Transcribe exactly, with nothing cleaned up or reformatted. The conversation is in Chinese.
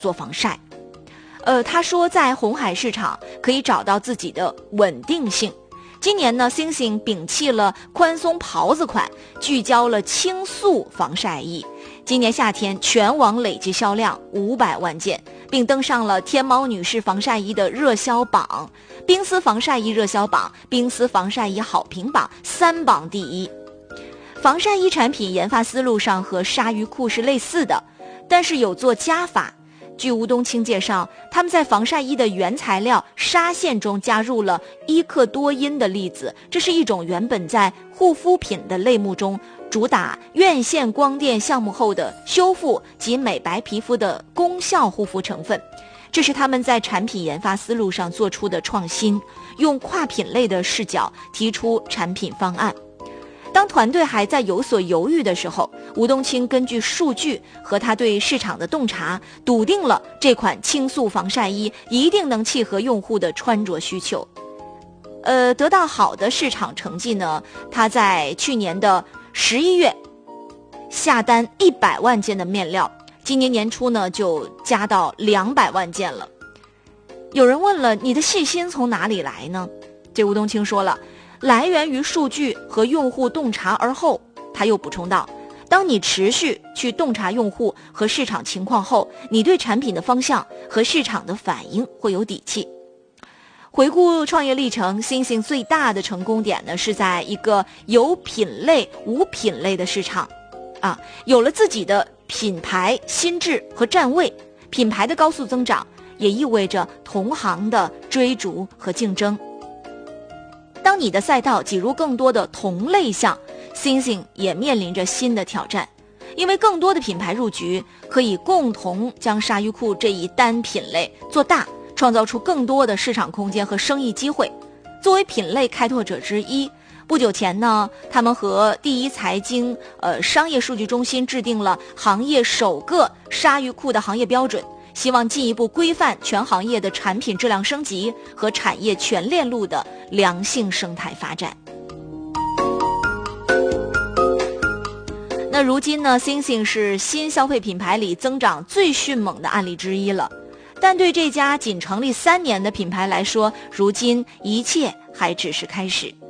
做防晒。呃，他说在红海市场可以找到自己的稳定性。今年呢，星星摒弃了宽松袍子款，聚焦了轻塑防晒衣。今年夏天全网累计销量五百万件，并登上了天猫女士防晒衣的热销榜、冰丝防晒衣热销榜、冰丝防晒衣好评榜三榜第一。防晒衣产品研发思路上和鲨鱼裤是类似的，但是有做加法。据吴冬青介绍，他们在防晒衣的原材料纱线中加入了伊克多因的粒子，这是一种原本在护肤品的类目中主打院线光电项目后的修复及美白皮肤的功效护肤成分。这是他们在产品研发思路上做出的创新，用跨品类的视角提出产品方案。当团队还在有所犹豫的时候，吴冬青根据数据和他对市场的洞察，笃定了这款轻塑防晒衣一定能契合用户的穿着需求。呃，得到好的市场成绩呢，他在去年的十一月下单一百万件的面料，今年年初呢就加到两百万件了。有人问了，你的细心从哪里来呢？这吴冬青说了，来源于数据和用户洞察而后。他又补充道，当你持续去洞察用户和市场情况后，你对产品的方向和市场的反应会有底气。回顾创业历程，星星最大的成功点呢，是在一个有品类无品类的市场啊，有了自己的品牌心智和站位。品牌的高速增长也意味着同行的追逐和竞争。当你的赛道挤入更多的同类项，星星也面临着新的挑战，因为更多的品牌入局，可以共同将鲨鱼裤这一单品类做大，创造出更多的市场空间和生意机会。作为品类开拓者之一，不久前呢，他们和第一财经呃商业数据中心制定了行业首个鲨鱼裤的行业标准，希望进一步规范全行业的产品质量升级和产业全链路的良性生态发展。那如今呢，星星是新消费品牌里增长最迅猛的案例之一了。但对这家仅成立三年的品牌来说，如今一切还只是开始。